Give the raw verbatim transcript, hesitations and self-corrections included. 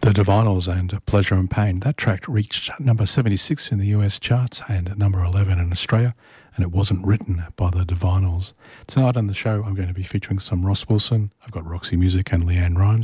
The Divinyls and Pleasure and Pain. That track reached number seventy-six in the U S charts and number eleven in Australia, and it wasn't written by the Divinyls. Tonight on the show I'm going to be featuring some Ross Wilson. I've got Roxy Music and Leanne Rimes.